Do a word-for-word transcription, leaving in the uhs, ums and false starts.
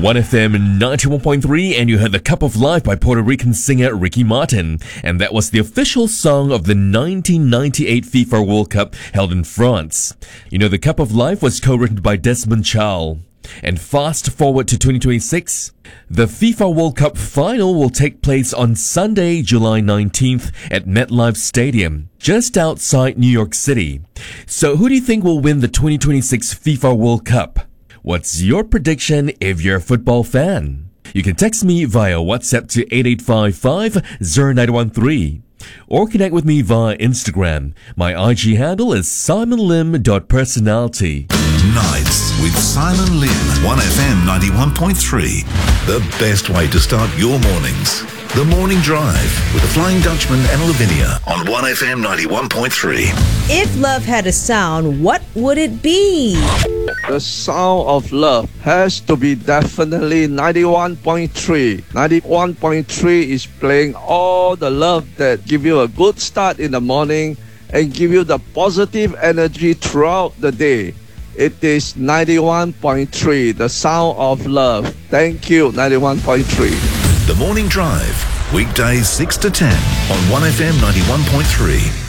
one F M ninety-one point three, and you heard The Cup of Life by Puerto Rican singer Ricky Martin. And that was the official song of the nineteen ninety-eight FIFA World Cup held in France. You know, The Cup of Life was co-written by Desmond Child. And fast forward to twenty twenty-six, the FIFA World Cup final will take place on Sunday, July nineteenth at MetLife Stadium, just outside New York City. So who do you think will win the twenty twenty-six FIFA World Cup? What's your prediction if you're a football fan? You can text me via WhatsApp to eight eight five five zero nine one three. Or connect with me via Instagram. My I G handle is simon lim dot personality. Nights with Simon Lim, one F M ninety-one point three. The best way to start your mornings. The Morning Drive with the Flying Dutchman and Lavinia on one F M ninety-one point three. If love had a sound, what would it be? The sound of love has to be definitely ninety-one point three. ninety-one point three is playing all the love that give you a good start in the morning and give you the positive energy throughout the day. It is ninety-one point three, the sound of love. Thank you, ninety-one point three. The Morning Drive, weekdays six to ten on one F M ninety-one point three.